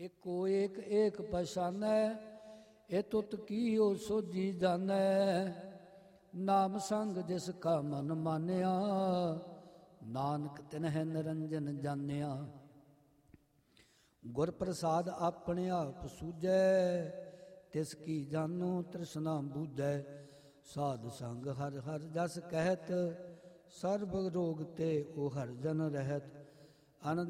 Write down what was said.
ਏਕੋ ਏਕ ਏਕ ਪਛਾਨੈ, ਇਹ ਤੁਤ ਕੀਓ ਸੋਝੀ ਜਾਣੈ। ਨਾਮ ਸੰਗ ਜਿਸ ਕਾ ਮਨ ਮਾਨਿਆ, ਨਾਨਕ ਤਿਨਹਿ ਨਿਰੰਜਨ ਜਾਣਿਆ। ਗੁਰ ਪ੍ਰਸਾਦ ਆਪਣੇ ਆਪ ਸੂਝੈ, ਤਿਸ ਕੀ ਜਾਨੋ ਤ੍ਰਿਸ਼ਨਾ ਬੂਝੈ। ਸਾਧ ਸੰਗ ਹਰ ਹਰ ਜਸ ਕਹਿਤ, ਸਰਬ ਰੋਗ ਤੇ ਉਹ ਹਰ ਜਨ ਰਹਿਤ। ਅਨੰਦ